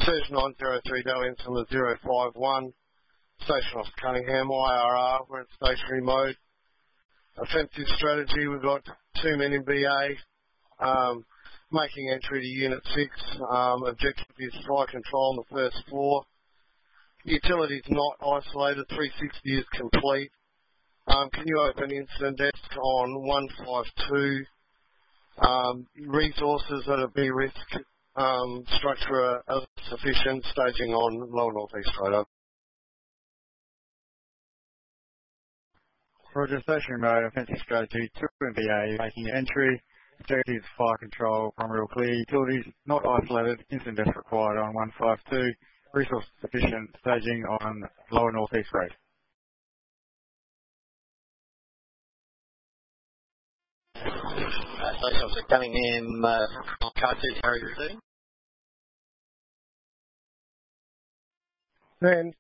Surge 903 Delhi Insular 051. Station off Cunningham, IRR, we're in stationary mode. Offensive strategy, we've got 2 men in BA, making entry to Unit 6. Objective is fire control on the first floor. Utilities not isolated, 360 is complete. Can you open incident desk on 152? Resources at a B-risk structure are sufficient, staging on lower northeast radar. Roger, stationary mode, offensive strategy, 2 MBA, making entry, objectives, fire control, primary all clear, utilities not isolated, incident desk required on 152, resource sufficient, staging on lower northeast rate. Station officer Cunningham, car 2 Then,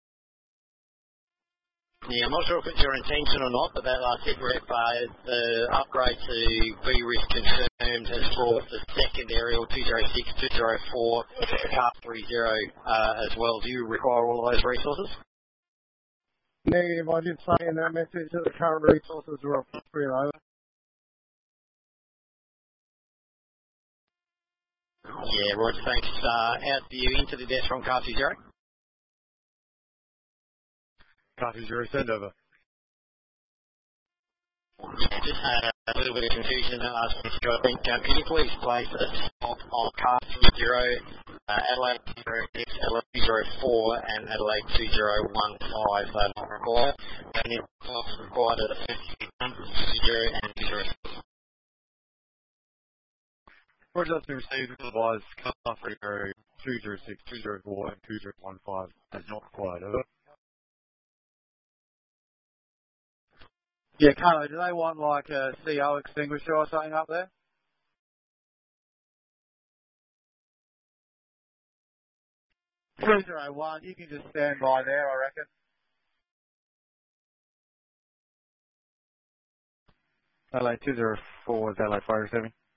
yeah, I'm not sure if it's your intention or not, but that last hit rep, the upgrade to B-risk confirmed has brought the second aerial 206, 204, car 30 as well. Do you require all of those resources? negative, I did say in that message that the current resources are appropriate over. Yeah, Roger, thanks. Out to you into the desk from car 20. Car 20, send over. Just had a little bit of confusion in that last message, I think. Can you please place a stop on car 30, Adelaide 06, Adelaide 04, and Adelaide 2015. They're not required. And if required at a 50 and 06. Roger, that's been received. Otherwise, car 30, 206, 204, and 2015 is not required. Over. Yeah, Carlo, do they want like a CO extinguisher or something up there? 201, you can just stand by there, I reckon. LA 204 is LA 507.